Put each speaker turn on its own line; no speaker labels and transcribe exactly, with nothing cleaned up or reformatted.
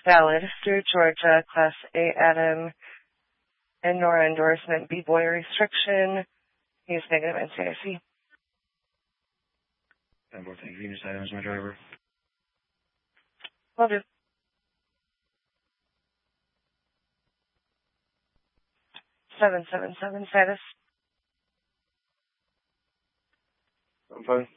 valid through Georgia, Class A Adam and Nora endorsement, B-boy restriction. Use negative N C I C.
ten four, thank you. You can just items my driver.
Will do. seven seven seven status.
I'm fine.